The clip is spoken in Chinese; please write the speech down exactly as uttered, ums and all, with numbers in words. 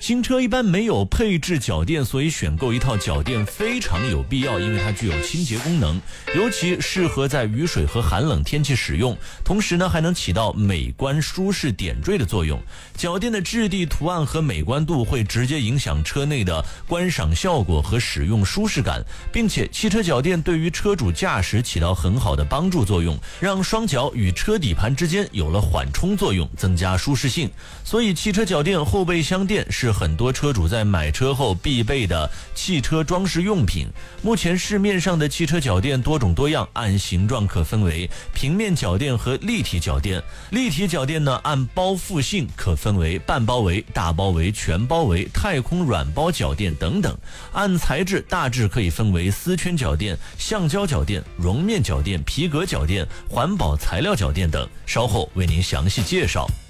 新车一般没有配置脚垫，所以选购一套脚垫非常有必要，因为它具有清洁功能，尤其适合在雨水和寒冷天气使用，同时呢还能起到美观舒适点缀的作用。脚垫的质地、图案和美观度会直接影响车内的观赏效果和使用舒适感，并且汽车脚垫对于车主驾驶起到很好的帮助作用，让双脚与车底盘之间有了缓冲作用，增加舒适性。所以汽车脚垫后备箱垫是很多车主在买车后必备的汽车装饰用品。目前市面上的汽车脚垫多种多样，按形状可分为平面脚垫和立体脚垫。立体脚垫呢，按包覆性可分为半包围、大包围、全包围、太空软包脚垫等等。按材质大致可以分为丝圈脚垫、橡胶脚垫、绒面脚垫、皮革脚垫、环保材料脚垫等，稍后为您详细介绍。